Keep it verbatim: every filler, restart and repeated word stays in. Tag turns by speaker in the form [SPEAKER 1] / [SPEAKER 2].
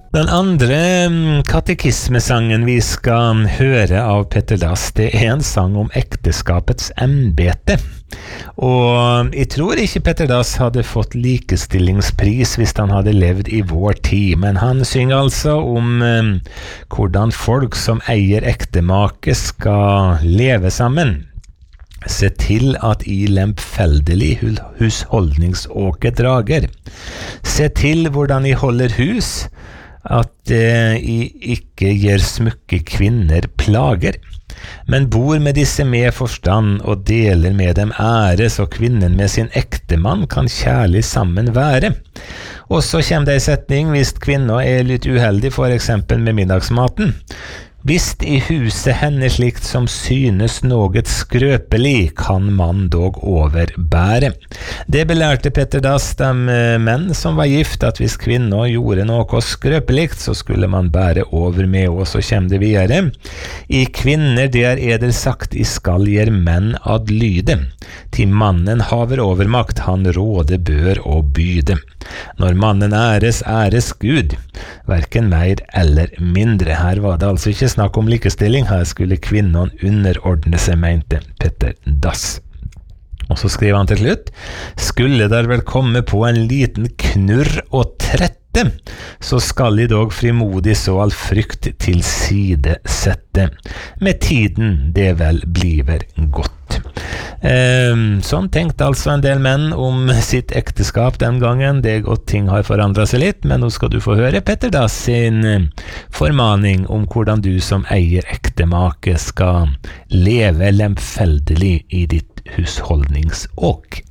[SPEAKER 1] Den andre katekismesangen vi skal høre av Petter Dass, det er en sang om ekteskapets embete. Og jeg tror ikke Petter Dass hadde fått likestillingspris hvis han hadde levd i vår tid, men han synger altså om eh, hvordan folk som eier ektemake skal leve sammen. Se til at I lempfeldelig husholdningsåke drager. Se til hvordan I holder hus, at eh, I ikke gir smukke kvinner plager, men bor med disse med forstand og deler med dem ære, så kvinnen med sin ektemann kan kjærlig sammen være. Og så kommer det en setning hvis kvinner er litt uheldig, for eksempel med middagsmaten. Hvis I huset henne slikt som synes noget skrøpelig, kan man dog overbære. Det belærte Petter Dass de menn som var gift, at hvis kvinner gjorde noe skrøpelikt, så skulle man bære over med, og så kommer det videre. I kvinner det er eder sagt, I skal gjer menn ad lyde. Til mannen haver overmakt, han råde bør og byde. Når mannen æres, æres Gud, hverken mer eller mindre. Her var det altså ikke snakk om likestilling, her skulle kvinnen underordne seg, mente Petter Dass. Og så skriver han til slutt, skulle der vel komme på en liten knurr og trette, så skal I dog frimodig så all frykt til side sette. Med tiden det vel bliver godt. Um, sånn tenkte altså en del menn om sitt ekteskap den gangen. Det er godt ting har forandret seg litt, men nå skal du få høre Petter Dass sin formaning om hvordan du som eier ektemake skal leve lemfeldelig I ditt husholdningsåk.